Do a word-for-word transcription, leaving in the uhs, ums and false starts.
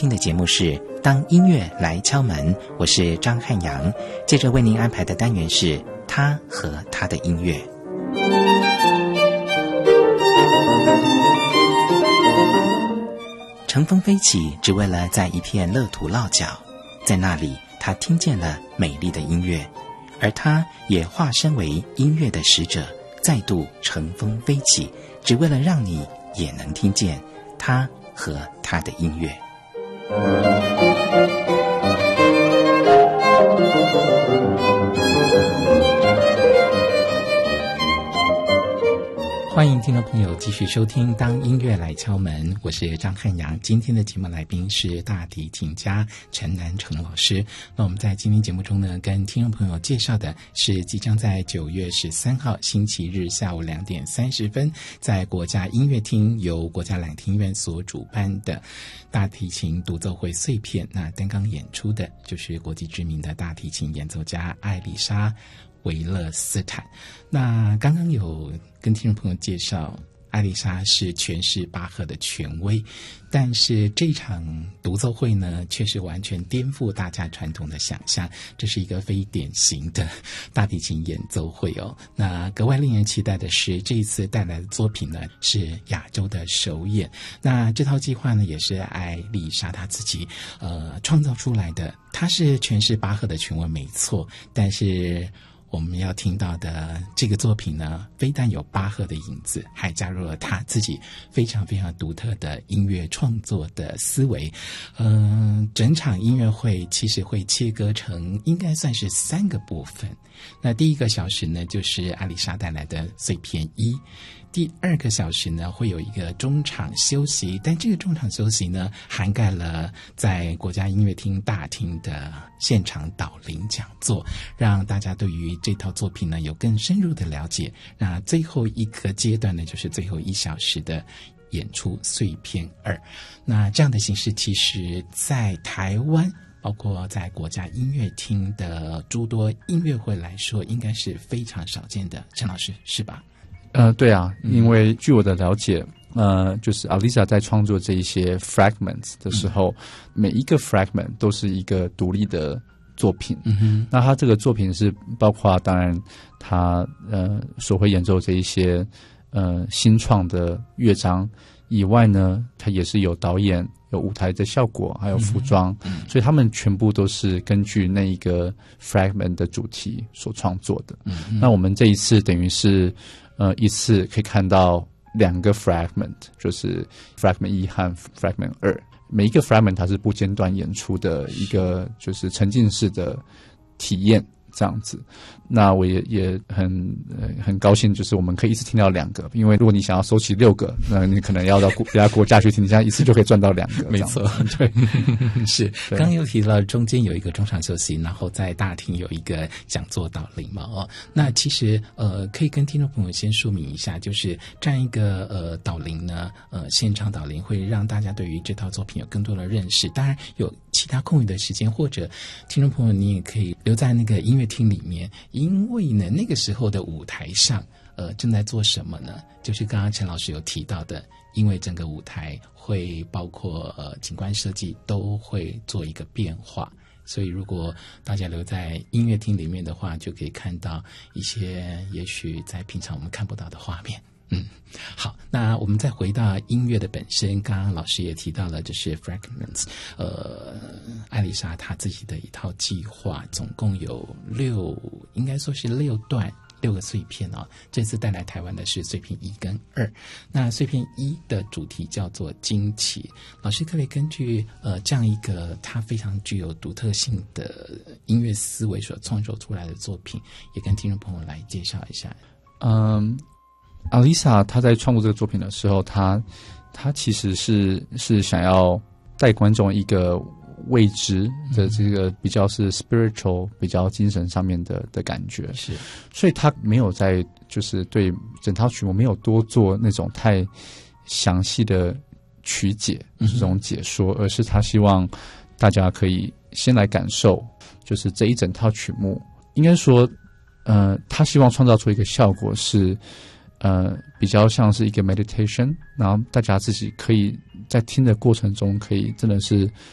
听的节目是当音乐来敲门，我是张汉阳。接着为您安排的单元是他和他的音乐。乘风飞起，只为了在一片乐土落脚，在那里他听见了美丽的音乐，而他也化身为音乐的使者，再度乘风飞起，只为了让你也能听见他和他的音乐。欢迎听众朋友继续收听当音乐来敲门，我是张汉阳。今天的节目来宾是大提琴家陈南成老师。那我们在今天节目中呢，跟听众朋友介绍的是即将在九月十三号星期日下午两点三十分，在国家音乐厅由国家两厅院所主办的大提琴独奏会碎片。那担纲演出的就是国际知名的大提琴演奏家艾丽莎维勒斯坦。那刚刚有跟听众朋友介绍，艾丽莎是诠释巴赫的权威，但是这场独奏会呢，却是完全颠覆大家传统的想象，这是一个非典型的大提琴演奏会哦。那格外令人期待的是，这一次带来的作品呢，是亚洲的首演。那这套计划呢，也是艾丽莎她自己呃创造出来的。她是诠释巴赫的权威没错，但是我们要听到的这个作品呢，非但有巴赫的影子，还加入了他自己非常非常独特的音乐创作的思维。嗯、呃，整场音乐会其实会切割成应该算是三个部分。那第一个小时呢，就是艾丽莎带来的碎片一。第二个小时呢，会有一个中场休息，但这个中场休息呢，涵盖了在国家音乐厅大厅的现场导聆讲座，让大家对于这套作品呢有更深入的了解。那最后一个阶段呢，就是最后一小时的演出碎片二。那这样的形式其实在台湾包括在国家音乐厅的诸多音乐会来说，应该是非常少见的。陈老师是吧？ 呃，对啊，因为据我的了解，呃，就是阿丽莎在创作这一些 fragments 的时候，嗯、每一个 fragment 都是一个独立的作品。嗯哼，那他这个作品是包括，当然他呃所会演奏这一些呃新创的乐章以外呢，他也是有导演、有舞台的效果，还有服装，嗯、所以他们全部都是根据那一个 fragment 的主题所创作的。嗯、那我们这一次等于是。呃，一次可以看到两个 fragment， 就是 fragment 一和 fragment 二，每一个 fragment 它是不间断演出的一个就是沉浸式的体验这样子。那我也也很呃很高兴，就是我们可以一次听到两个，因为如果你想要收齐六个，那你可能要到别的国家去听，你现在一次就可以赚到两个。 没错，对，是。刚刚又提到中间有一个中场休息，然后在大厅有一个讲座导聆嘛，哦，那其实呃可以跟听众朋友先说明一下，就是这样一个呃导聆呢，呃现场导聆会让大家对于这套作品有更多的认识。当然有其他空余的时间，或者听众朋友你也可以留在那个音乐厅里面。因为呢，那个时候的舞台上，呃，正在做什么呢？就是刚刚陈老师有提到的，因为整个舞台会包括呃景观设计都会做一个变化，所以如果大家留在音乐厅里面的话，就可以看到一些也许在平常我们看不到的画面。嗯，好，那我们再回到音乐的本身，刚刚老师也提到了，就是 fragments， 呃，艾丽莎她自己的一套计划，总共有六，应该说是六段。六个碎片哦，这次带来台湾的是碎片一跟二。那碎片一的主题叫做惊奇，老师可不可以根据呃这样一个它非常具有独特性的音乐思维所创作出来的作品，也跟听众朋友来介绍一下？ 嗯，阿丽莎她在创作这个作品的时候，她她其实是是想要带观众一个未知的这个比较是 spiritual 比较精神上面的的感觉， 是， 所以他没有在就是对整套曲目没有多做那种太详细的曲解这种解说，而是他希望大家可以先来感受，就是这一整套曲目，应该说，呃，他希望创造出一个效果是，呃，比较像是一个 meditation， 然后大家自己可以在听的过程中，可以真的是